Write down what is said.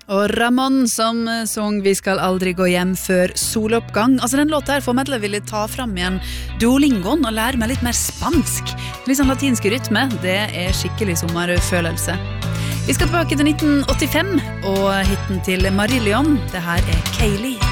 Og Ramón som sång Vi skal aldri gå hjem før soloppgang. Altså den låten her får meg til å ville ta frem igjen Duolingoen og lære meg litt mer spansk. Litt sånn latinsk rytme, det er skikkelig sommerfølelse. Vi skal tilbake til 1985 og hitten til Marillion. Det her er Kaylee.